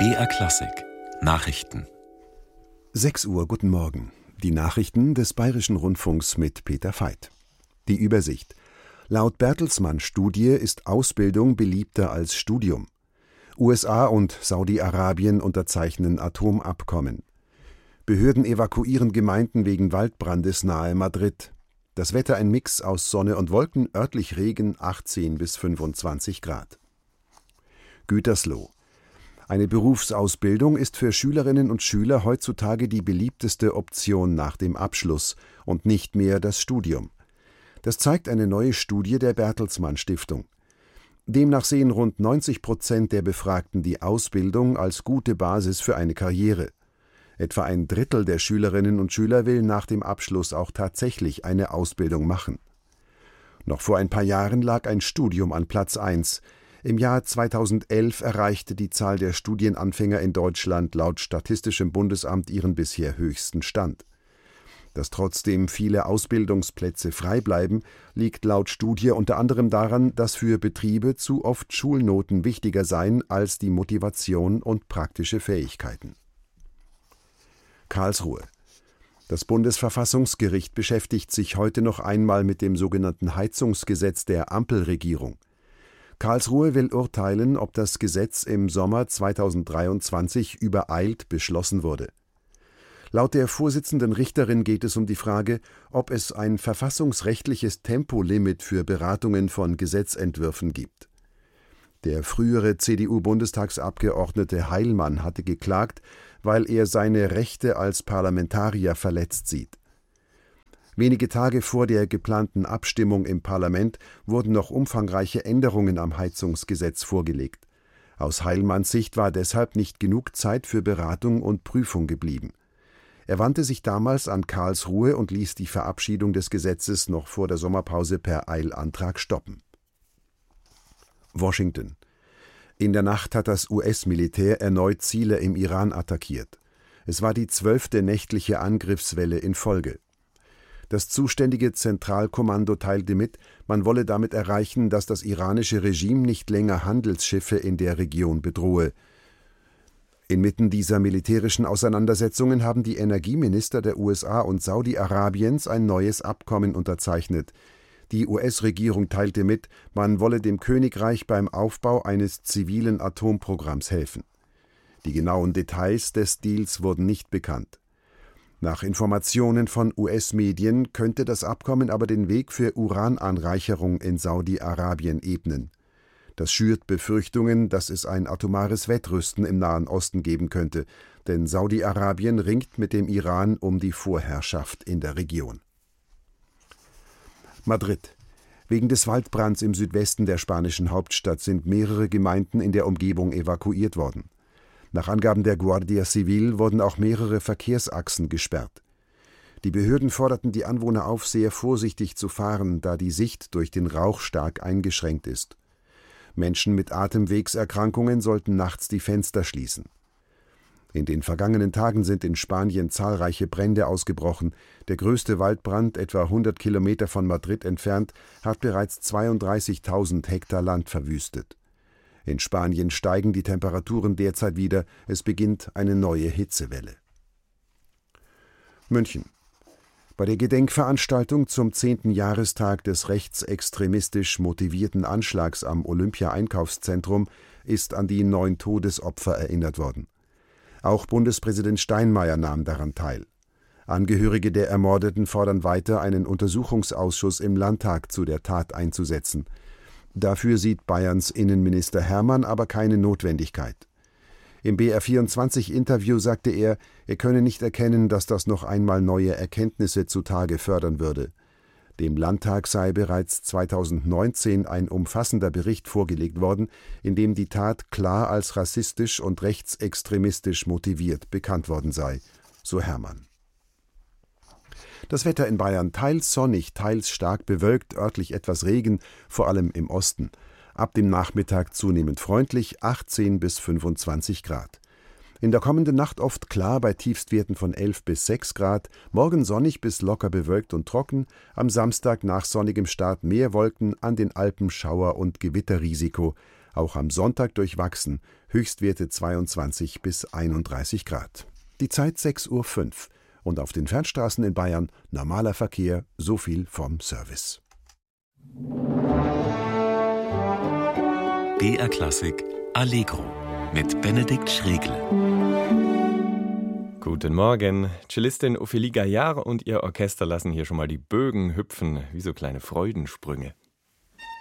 BR Klassik Nachrichten. 6 Uhr, guten Morgen. Die Nachrichten des Bayerischen Rundfunks mit Peter Veit. Die Übersicht. Laut Bertelsmann-Studie ist Ausbildung beliebter als Studium. USA und Saudi-Arabien unterzeichnen Atomabkommen. Behörden evakuieren Gemeinden wegen Waldbrandes nahe Madrid. Das Wetter ein Mix aus Sonne und Wolken, örtlich Regen 18 bis 25 Grad. Gütersloh. Eine Berufsausbildung ist für Schülerinnen und Schüler heutzutage die beliebteste Option nach dem Abschluss und nicht mehr das Studium. Das zeigt eine neue Studie der Bertelsmann Stiftung. Demnach sehen rund 90% der Befragten die Ausbildung als gute Basis für eine Karriere. Etwa ein Drittel der Schülerinnen und Schüler will nach dem Abschluss auch tatsächlich eine Ausbildung machen. Noch vor ein paar Jahren lag ein Studium an Platz 1. Im Jahr 2011 erreichte die Zahl der Studienanfänger in Deutschland laut Statistischem Bundesamt ihren bisher höchsten Stand. Dass trotzdem viele Ausbildungsplätze frei bleiben, liegt laut Studie unter anderem daran, dass für Betriebe zu oft Schulnoten wichtiger seien als die Motivation und praktische Fähigkeiten. Karlsruhe. Das Bundesverfassungsgericht beschäftigt sich heute noch einmal mit dem sogenannten Heizungsgesetz der Ampelregierung. Karlsruhe will urteilen, ob das Gesetz im Sommer 2023 übereilt beschlossen wurde. Laut der Vorsitzenden Richterin geht es um die Frage, ob es ein verfassungsrechtliches Tempolimit für Beratungen von Gesetzentwürfen gibt. Der frühere CDU-Bundestagsabgeordnete Heilmann hatte geklagt, weil er seine Rechte als Parlamentarier verletzt sieht. Wenige Tage vor der geplanten Abstimmung im Parlament wurden noch umfangreiche Änderungen am Heizungsgesetz vorgelegt. Aus Heilmanns Sicht war deshalb nicht genug Zeit für Beratung und Prüfung geblieben. Er wandte sich damals an Karlsruhe und ließ die Verabschiedung des Gesetzes noch vor der Sommerpause per Eilantrag stoppen. Washington. In der Nacht hat das US-Militär erneut Ziele im Iran attackiert. Es war die 12. nächtliche Angriffswelle in Folge. Das zuständige Zentralkommando teilte mit, man wolle damit erreichen, dass das iranische Regime nicht länger Handelsschiffe in der Region bedrohe. Inmitten dieser militärischen Auseinandersetzungen haben die Energieminister der USA und Saudi-Arabiens ein neues Abkommen unterzeichnet. Die US-Regierung teilte mit, man wolle dem Königreich beim Aufbau eines zivilen Atomprogramms helfen. Die genauen Details des Deals wurden nicht bekannt. Nach Informationen von US-Medien könnte das Abkommen aber den Weg für Urananreicherung in Saudi-Arabien ebnen. Das schürt Befürchtungen, dass es ein atomares Wettrüsten im Nahen Osten geben könnte, denn Saudi-Arabien ringt mit dem Iran um die Vorherrschaft in der Region. Madrid. Wegen des Waldbrands im Südwesten der spanischen Hauptstadt sind mehrere Gemeinden in der Umgebung evakuiert worden. Nach Angaben der Guardia Civil wurden auch mehrere Verkehrsachsen gesperrt. Die Behörden forderten die Anwohner auf, sehr vorsichtig zu fahren, da die Sicht durch den Rauch stark eingeschränkt ist. Menschen mit Atemwegserkrankungen sollten nachts die Fenster schließen. In den vergangenen Tagen sind in Spanien zahlreiche Brände ausgebrochen. Der größte Waldbrand, etwa 100 Kilometer von Madrid entfernt, hat bereits 32.000 Hektar Land verwüstet. In Spanien steigen die Temperaturen derzeit wieder, es beginnt eine neue Hitzewelle. München. Bei der Gedenkveranstaltung zum 10. Jahrestag des rechtsextremistisch motivierten Anschlags am Olympia-Einkaufszentrum ist an die 9 Todesopfer erinnert worden. Auch Bundespräsident Steinmeier nahm daran teil. Angehörige der Ermordeten fordern weiter, einen Untersuchungsausschuss im Landtag zu der Tat einzusetzen. Dafür sieht Bayerns Innenminister Hermann aber keine Notwendigkeit. Im BR24-Interview sagte er könne nicht erkennen, dass das noch einmal neue Erkenntnisse zutage fördern würde. Dem Landtag sei bereits 2019 ein umfassender Bericht vorgelegt worden, in dem die Tat klar als rassistisch und rechtsextremistisch motiviert bekannt worden sei, so Hermann. Das Wetter in Bayern teils sonnig, teils stark bewölkt, örtlich etwas Regen, vor allem im Osten. Ab dem Nachmittag zunehmend freundlich, 18 bis 25 Grad. In der kommenden Nacht oft klar bei Tiefstwerten von 11 bis 6 Grad, morgen sonnig bis locker bewölkt und trocken, am Samstag nach sonnigem Start mehr Wolken, an den Alpen Schauer und Gewitterrisiko. Auch am Sonntag durchwachsen, Höchstwerte 22 bis 31 Grad. Die Zeit 6:05 Uhr. Und auf den Fernstraßen in Bayern normaler Verkehr, so viel vom Service. BR Klassik Allegro mit Benedikt Schregle. Guten Morgen. Cellistin Ophélie Gaillard und ihr Orchester lassen hier schon mal die Bögen hüpfen, wie so kleine Freudensprünge.